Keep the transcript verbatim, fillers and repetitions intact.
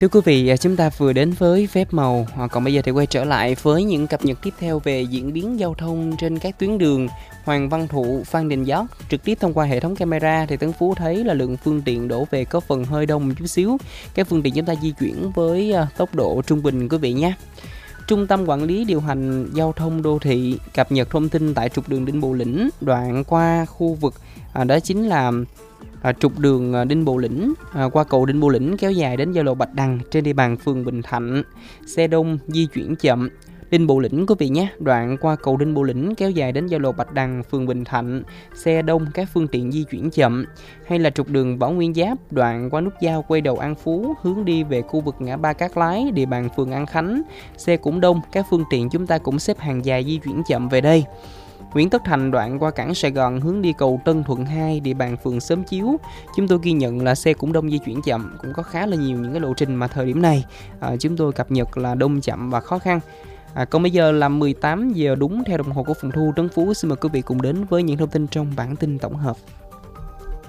Thưa quý vị, à, chúng ta vừa đến với phép màu, à, còn bây giờ thì quay trở lại với những cập nhật tiếp theo về diễn biến giao thông trên các tuyến đường Hoàng Văn Thụ, Phan Đình Giót. Trực tiếp thông qua hệ thống camera thì Tấn Phú thấy là lượng phương tiện đổ về có phần hơi đông một chút xíu. Các phương tiện chúng ta di chuyển với à, tốc độ trung bình quý vị nhé. Trung tâm Quản lý Điều hành Giao thông Đô thị cập nhật thông tin tại trục đường Đinh Bộ Lĩnh, đoạn qua khu vực à, đó chính là À, trục đường à, Đinh Bộ Lĩnh à, qua cầu Đinh Bộ Lĩnh kéo dài đến giao lộ Bạch Đằng trên địa bàn phường Bình Thạnh, xe đông di chuyển chậm. Đinh Bộ Lĩnh quý vị nhé, đoạn qua cầu Đinh Bộ Lĩnh kéo dài đến giao lộ Bạch Đằng, phường Bình Thạnh, xe đông, các phương tiện di chuyển chậm. Hay là trục đường Võ Nguyên Giáp, đoạn qua nút giao quay đầu An Phú hướng đi về khu vực ngã ba Cát Lái, địa bàn phường An Khánh, xe cũng đông, các phương tiện chúng ta cũng xếp hàng dài di chuyển chậm về đây. Nguyễn Tất Thành đoạn qua cảng Sài Gòn hướng đi cầu Tân Thuận hai, địa bàn phường Xóm Chiếu, chúng tôi ghi nhận là xe cũng đông di chuyển chậm, cũng có khá là nhiều những cái lộ trình mà thời điểm này à, chúng tôi cập nhật là đông chậm và khó khăn. À, còn bây giờ là mười tám giờ đúng theo đồng hồ của phòng thu. Tấn Phú xin mời quý vị cùng đến với những thông tin trong bản tin tổng hợp.